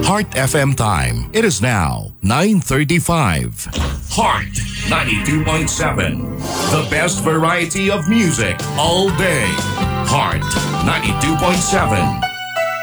Heart FM time. It is now 9:35. Heart 92.7. The best variety of music all day. Heart 92.7.